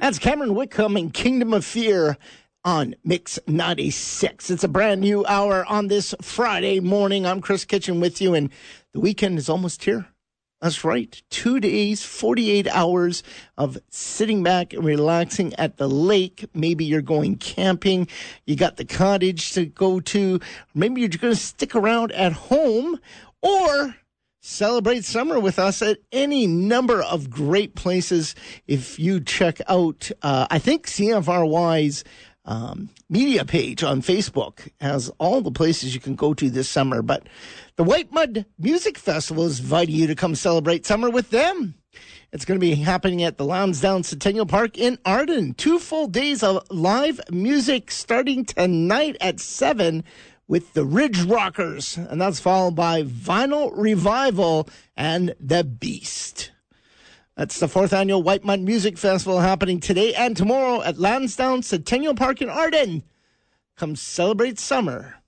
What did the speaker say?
That's Cameron Whitcomb and Kingdom of Fear on Mix 96. It's a brand new hour on this Friday morning. I'm Chris Kitchen with you, and the weekend is almost here. That's right. 2 days, 48 hours of sitting back and relaxing at the lake. Maybe you're going camping. You got the cottage to go to. Maybe you're going to stick around at home or celebrate summer with us at any number of great places. If you check out, I think CFRY's media page on Facebook has all the places you can go to this summer. But the White Mud Music Festival is inviting you to come celebrate summer with them. It's going to be happening at the Lansdowne Centennial Park in Arden. 2 full days of live music starting tonight at 7 with the Ridge Rockers. And that's followed by Vinyl Revival and The Beast. That's the 4th annual White Mud Music Festival happening today and tomorrow at Lansdowne Centennial Park in Arden. Come celebrate summer